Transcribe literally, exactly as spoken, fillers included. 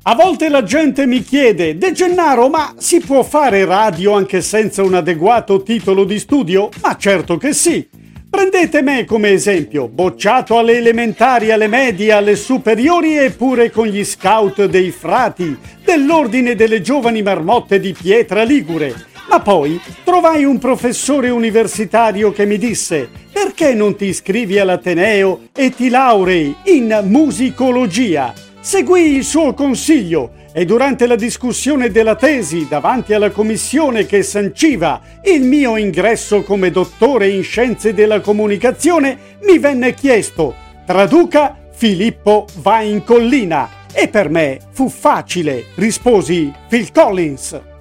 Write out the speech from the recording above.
A volte la gente mi chiede: De Gennaro, ma si può fare radio anche senza un adeguato titolo di studio? Ma certo che sì! Prendete me come esempio, bocciato alle elementari, alle medie, alle superiori e pure con gli scout dei frati, dell'ordine delle giovani marmotte di Pietra Ligure. Ma poi trovai un professore universitario che mi disse: perché non ti iscrivi all'Ateneo e ti laurei in musicologia? Seguì il suo consiglio e durante la discussione della tesi davanti alla commissione che sanciva il mio ingresso come dottore in scienze della comunicazione mi venne chiesto: traduca Filippo va in collina. E per me fu facile, risposi Phil Collins.